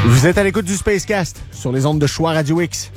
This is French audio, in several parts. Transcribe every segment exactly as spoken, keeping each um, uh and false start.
Vous êtes à l'écoute du Spacecast sur les ondes de Choix Radio X.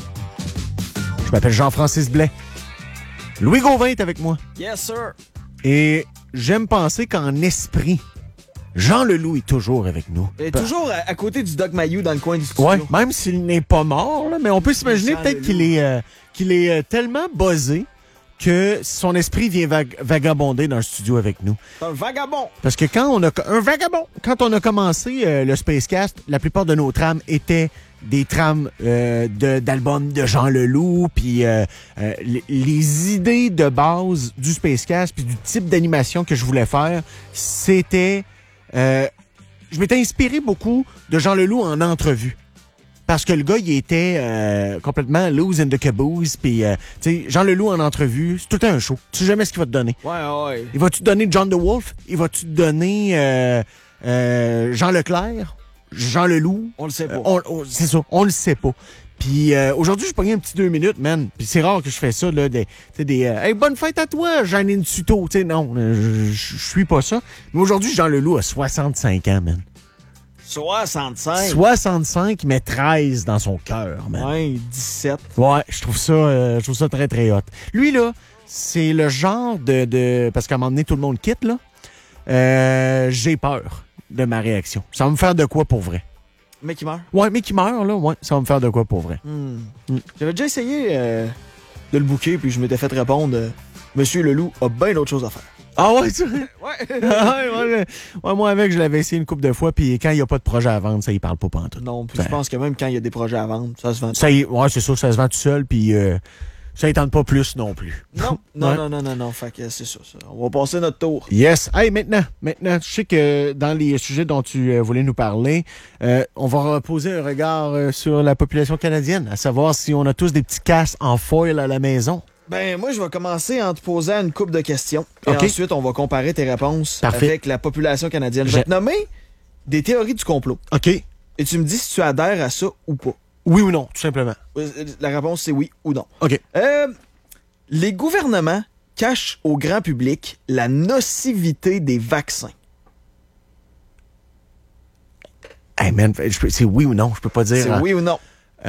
Je m'appelle Jean-Francis Blais. Louis Gauvin est avec moi. Yes, sir. Et j'aime penser qu'en esprit, Jean Leloup est toujours avec nous. Et toujours à, à côté du Doc Mayou dans le coin du studio. Ouais, même s'il n'est pas mort, là, mais on peut s'imaginer Jean peut-être Leloup. qu'il est, euh, qu'il est euh, tellement buzzé que son esprit vient vag- vagabonder dans le studio avec nous. C'est un vagabond. Parce que quand on a... Un vagabond! Quand on a commencé euh, le Spacecast, la plupart de nos trames étaient des trames euh, de, d'albums de Jean Leloup, puis euh, euh, les, les idées de base du Spacecast, puis du type d'animation que je voulais faire, c'était... Euh, je m'étais inspiré beaucoup de Jean Leloup en entrevue. Parce que le gars, il était euh, complètement loose in the caboose. Puis, euh, tu sais, Jean Leloup en entrevue, c'est tout le temps un show. Tu sais jamais ce qu'il va te donner. Ouais, ouais. Il va-tu te donner John DeWolf? Il va-tu te donner euh, euh, Jean Leclerc? Jean Leloup? On le sait pas. Euh, on- on- c'est ça, on le sait pas. Puis euh, aujourd'hui, j'ai pogné un petit deux minutes, man. Puis c'est rare que je fais ça, là. Des, t'sais, des euh, hey, bonne fête à toi, Janine Suto. Tu sais, non, euh, je je- je suis pas ça. Mais aujourd'hui, Jean Leloup a soixante-cinq ans, man. soixante-cinq. soixante-cinq, mais treize dans son cœur, man. Ouais, dix-sept. Ouais, je trouve ça, euh, je trouve ça très, très hot. Lui, là, c'est le genre de... de parce qu'à un moment donné, tout le monde quitte, là. Euh, j'ai peur de ma réaction. Ça va me faire de quoi pour vrai? Mais qui meurt. Ouais, mais qui meurt, là, ouais, ça va me faire de quoi pour vrai? Hmm. Mm. J'avais déjà essayé euh, de le booker, puis je m'étais fait répondre euh, Monsieur Leloup a bien d'autres choses à faire. Ah ouais, tu ouais, Ouais. ouais, ouais, ouais, moi, avec, je l'avais essayé une couple de fois, puis quand il n'y a pas de projet à vendre, ça, il parle pas pantoute. Non, puis Ça- je pense que même quand il y a des projets à vendre, ça se vend. Ça, y- ouais, c'est ça, ça se vend tout seul, puis euh, ça ne tente pas plus non plus. Non, non, Ouais. non, non, non, non. Fait que c'est ça, ça. On va passer notre tour. Yes. Hey, maintenant, maintenant, je sais que dans les sujets dont tu euh, voulais nous parler, euh, on va poser un regard euh, sur la population canadienne, à savoir si on a tous des petits casques en foil à la maison. Ben, moi, je vais commencer en te posant une couple de questions. Et OK. ensuite, on va comparer tes réponses Parfait. avec la population canadienne. Je Je- vais te nommer des théories du complot. OK. Et tu me dis si tu adhères à ça ou pas. Oui ou non, tout simplement. Euh, La réponse, c'est oui ou non. OK. Euh, les gouvernements cachent au grand public la nocivité des vaccins. Hey, man, je peux- c'est oui ou non, je peux pas dire. C'est hein. oui ou non?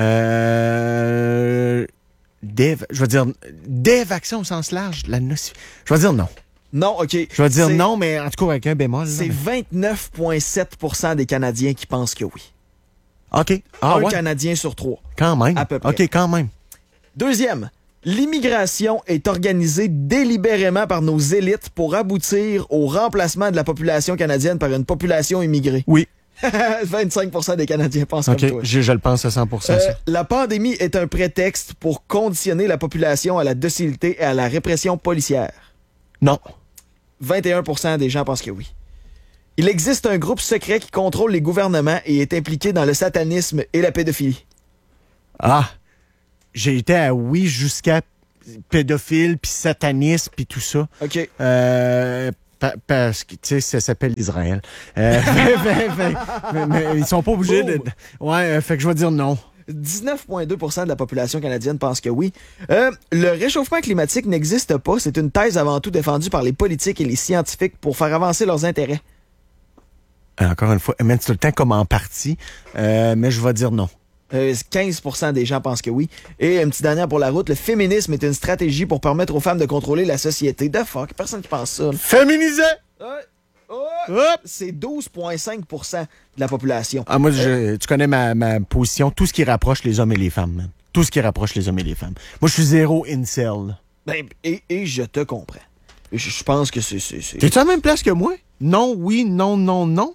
Euh, des, je vais dire des vaccins au sens large, la noci- Je vais dire non. Non, OK. Je vais dire C'est- non, mais en tout cas avec un bémol. là, C'est mais- vingt-neuf virgule sept pour cent des Canadiens qui pensent que oui. OK. Ah Un ouais, Canadien sur trois. quand même. à peu près. OK, quand même. Deuxième, l'immigration est organisée délibérément par nos élites pour aboutir au remplacement de la population canadienne par une population immigrée. Oui. vingt-cinq pour cent des Canadiens pensent OK, comme toi. je, je le pense à cent pour cent. Euh, ça. la pandémie est un prétexte pour conditionner la population à la docilité et à la répression policière. Non. vingt et un pour cent des gens pensent que oui. Il existe un groupe secret qui contrôle les gouvernements et est impliqué dans le satanisme et la pédophilie. Ah, j'ai été à oui jusqu'à pédophile, puis satanisme, puis tout ça. OK. Euh, pa- parce que, tu sais, ça s'appelle Israël. Euh, fait- fait- fait- mais, mais ils sont pas obligés de... Boom. Ouais, euh, fait que je vais dire non. dix-neuf virgule deux pour cent de la population canadienne pense que oui. Euh, le réchauffement climatique n'existe pas. C'est une thèse avant tout défendue par les politiques et les scientifiques pour faire avancer leurs intérêts. Encore une fois, mais c'est tout le temps comme en partie, euh, mais je vais dire non. Euh, quinze pour cent des gens pensent que oui. Et une petite dernière pour la route, le féminisme est une stratégie pour permettre aux femmes de contrôler la société. The fuck, personne qui pense ça. là. Féminisé! Ouais. Ouais. Hop! C'est douze virgule cinq pour cent de la population. Ah, moi, je- tu connais ma, ma position. Tout ce qui rapproche les hommes et les femmes, man. Tout ce qui rapproche les hommes et les femmes. Moi, je suis zéro incel. Ben, et, et je te comprends. Je, je pense que c'est... c'est- c'est- T'es-tu à la même place que moi? Non, oui, non, non, non.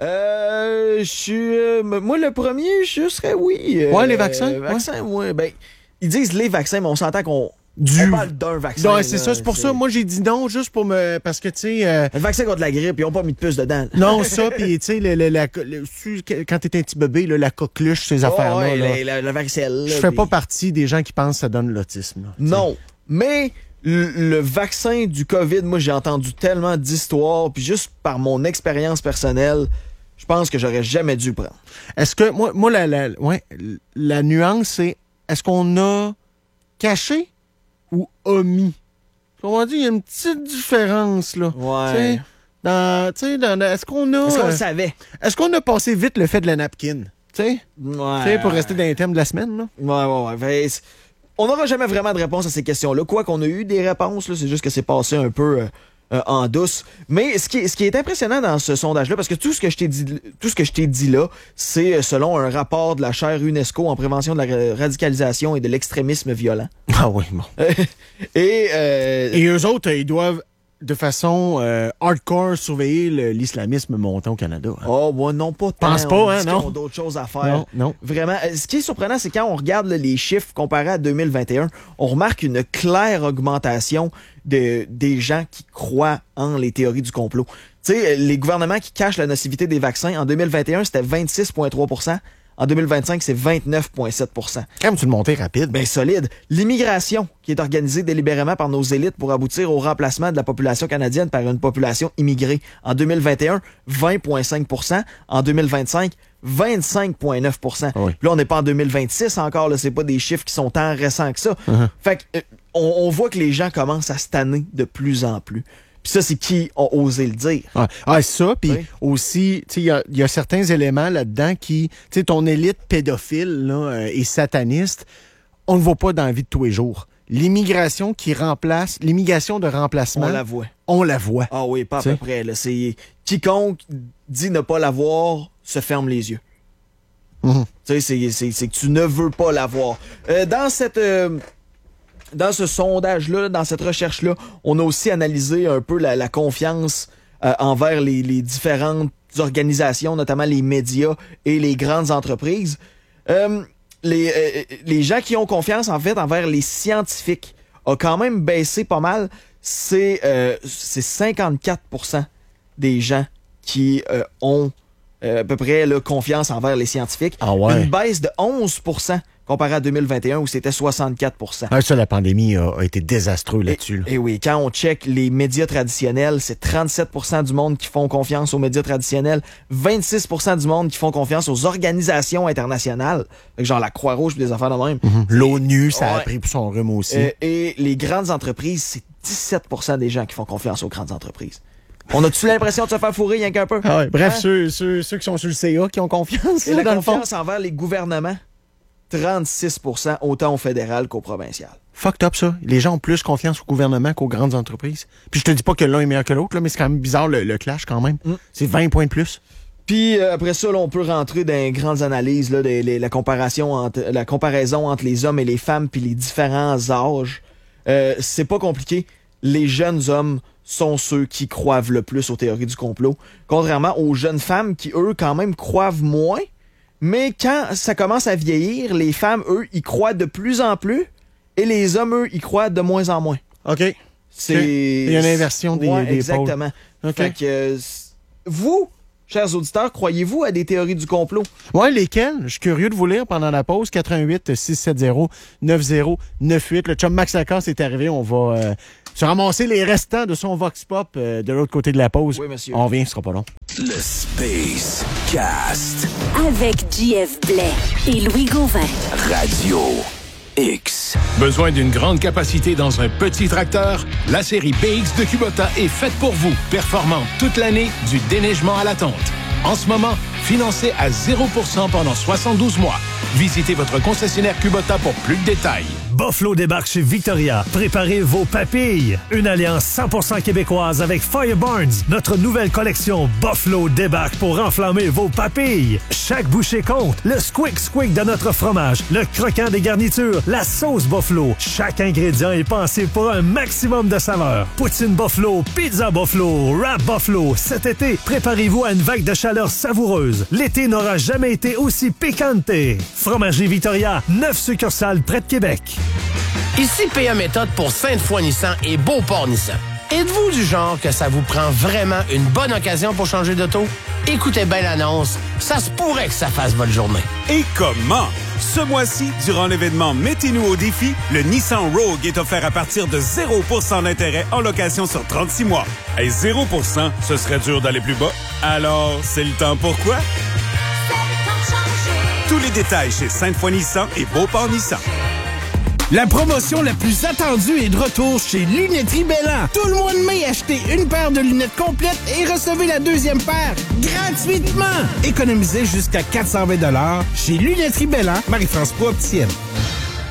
Euh, je suis... euh, m- moi, le premier, je serais oui. euh, Ouais, les vaccins, euh, vaccins, ouais. Ben, ils disent les vaccins, mais on s'entend qu'on Du... on parle d'un vaccin. Non, c'est là, ça, c'est pour ça. Moi, j'ai dit non, juste pour me... Parce que, tu sais... euh, Le vaccin contre la grippe, ils ont pas mis de puce dedans. Non, ça, puis tu sais, le, le, la- le- tu- quand t'es un petit bébé, là, la coqueluche, ces Oh, affaires-là, ouais, là, le, le, le vaccin, là, je fais puis- pas partie des gens qui pensent que ça donne l'autisme. là, tu sais. Non, mais le, le vaccin du COVID, moi, j'ai entendu tellement d'histoires, puis juste par mon expérience personnelle, je pense que j'aurais jamais dû le prendre. Est-ce que, moi, moi la, la, ouais, la nuance, c'est, est-ce qu'on a caché ou omis? On va dire, il y a une petite différence, là. Ouais. Tu sais, dans, tu sais, dans- est-ce qu'on a... Est-ce qu'on euh, le savait? est-ce qu'on a passé vite le fait de la napkin? tu sais, Ouais. pour rester dans les thèmes de la semaine. Là. Ouais, ouais, ouais. Fait, on n'aura jamais vraiment de réponse à ces questions-là. Quoi qu'on a eu des réponses, là, c'est juste que c'est passé un peu euh, euh, en douce. Mais ce qui, est, ce qui est impressionnant dans ce sondage-là, parce que tout ce que je t'ai dit, tout ce que je t'ai dit là, c'est selon un rapport de la chaire UNESCO en prévention de la radicalisation et de l'extrémisme violent. Ah oui, bon. et, euh, et eux autres, ils doivent de façon euh, hardcore surveiller le, l'islamisme montant au Canada. Hein. Oh, moi, non, pas tant. Pense pas, hein, non? Ils ont d'autres choses à faire. Non, non. Vraiment. Ce qui est surprenant, c'est quand on regarde là, les chiffres comparés à deux mille vingt et un, on remarque une claire augmentation de, des gens qui croient en les théories du complot. Tu sais, les gouvernements qui cachent la nocivité des vaccins, en deux mille vingt et un, c'était vingt-six virgule trois pour cent. En deux mille vingt-cinq, c'est vingt-neuf virgule sept pour cent. Quand même, tu le montais rapide. Ben solide. L'immigration, qui est organisée délibérément par nos élites pour aboutir au remplacement de la population canadienne par une population immigrée. En deux mille vingt et un, vingt virgule cinq pour cent. En deux mille vingt-cinq, vingt-cinq virgule neuf pour cent. Oui. Là, on n'est pas en deux mille vingt-six encore. Là, c'est pas des chiffres qui sont tant récents que ça. Uh-huh. Fait que, euh, on, on voit que les gens commencent à se tanner de plus en plus. Puis ça, c'est qui a osé le dire. Ah, ah ça, puis oui. aussi, tu sais, il y a, y a certains éléments là-dedans qui, tu sais, ton élite pédophile là, euh, et sataniste, on ne le voit pas dans la vie de tous les jours. L'immigration qui remplace, l'immigration de remplacement, On la voit. On la voit. Ah oui, pas à T'sais. peu près. Là. C'est quiconque dit ne pas la voir se ferme les yeux. Mm-hmm. Tu sais, c'est, c'est, c'est que tu ne veux pas la voir. Euh, dans cette... Euh, Dans ce sondage-là, dans cette recherche-là, on a aussi analysé un peu la, la confiance euh, envers les, les différentes organisations, notamment les médias et les grandes entreprises. Euh, les, euh, les gens qui ont confiance, en fait, envers les scientifiques a quand même baissé pas mal. C'est, euh, c'est cinquante-quatre pour cent des gens qui euh, ont euh, à peu près là, confiance envers les scientifiques. Ah ouais. Une baisse de onze pour cent comparé à deux mille vingt et un où c'était soixante-quatre pour cent. Ah, ça, la pandémie a, a été désastreuse là-dessus. Là. Et, et oui, quand on check les médias traditionnels, c'est trente-sept pour cent du monde qui font confiance aux médias traditionnels, vingt-six pour cent du monde qui font confiance aux organisations internationales, genre la Croix-Rouge et des affaires de même. Mm-hmm. L'ONU, ça Ouais. a pris pour son rhume aussi. Euh, et les grandes entreprises, c'est dix-sept pour cent des gens qui font confiance aux grandes entreprises. On a-tu l'impression de se faire fourrer rien qu'un peu? Ah ouais. Bref, Hein? ceux, ceux, ceux qui sont sur le C A qui ont confiance, Et là, la dans le fond. confiance envers les gouvernements, trente-six pour cent autant au fédéral qu'au provincial. Fucked up, ça. Les gens ont plus confiance au gouvernement qu'aux grandes entreprises. Puis je te dis pas que l'un est meilleur que l'autre, là, mais c'est quand même bizarre le, le clash quand même. Mm. C'est vingt points de plus. Puis euh, après ça, là, on peut rentrer dans les grandes analyses, là, des, les- la comparaison entre la comparaison entre les hommes et les femmes, puis les différents âges. Euh, c'est pas compliqué. Les jeunes hommes sont ceux qui croivent le plus aux théories du complot, contrairement aux jeunes femmes qui, eux, quand même croivent moins. Mais quand ça commence à vieillir, les femmes, eux, y croient de plus en plus, et les hommes, eux, y croient de moins en moins. OK. C'est... Il y a une inversion des, Ouais, des exactement. pôles. OK. Fait que, euh, vous, chers auditeurs, croyez-vous à des théories du complot? Ouais, lesquels? Je suis curieux de vous lire pendant la pause. quatre un huit six sept zéro neuf zéro neuf huit. Le chum Max Lacasse est arrivé. On va euh, se ramasser les restants de son Vox Pop euh, de l'autre côté de la pause. Oui, monsieur. On revient, ce sera pas long. Le Space Cast. Avec J F Blais et Louis Gauvin. Radio X. Besoin d'une grande capacité dans un petit tracteur? La série B X de Kubota est faite pour vous. Performante toute l'année, du déneigement à la tonte. En ce moment, financé à zéro pour cent pendant soixante-douze mois. Visitez votre concessionnaire Kubota pour plus de détails. Buffalo débarque chez Victoria. Préparez vos papilles. Une alliance cent pour cent québécoise avec Fireburns. Notre nouvelle collection Buffalo débarque pour enflammer vos papilles. Chaque bouchée compte. Le squick squick de notre fromage, le croquant des garnitures, la sauce Buffalo. Chaque ingrédient est pensé pour un maximum de saveur. Poutine Buffalo, pizza Buffalo, wrap Buffalo. Cet été, préparez-vous à une vague de chaleur savoureuse. L'été n'aura jamais été aussi piquante. Fromagerie Victoria, neuf succursales près de Québec. Ici P A Méthode pour Sainte-Foy-Nissan et Beauport-Nissan. Êtes-vous du genre que ça vous prend vraiment une bonne occasion pour changer d'auto? Écoutez bien l'annonce, ça se pourrait que ça fasse votre journée. Et comment? Ce mois-ci, durant l'événement Mettez-nous au défi, le Nissan Rogue est offert à partir de zéro pour cent d'intérêt en location sur trente-six mois. Et zéro pour cent, ce serait dur d'aller plus bas. Alors, c'est le temps pour quoi? Tous les détails chez Sainte-Foy Nissan et Beauport Nissan. La promotion la plus attendue est de retour chez Lunetterie Belland. Tout le mois de mai, achetez une paire de lunettes complètes et recevez la deuxième paire gratuitement. Économisez jusqu'à quatre cent vingt dollars chez Lunetterie Belland, Marie-France Opticienne.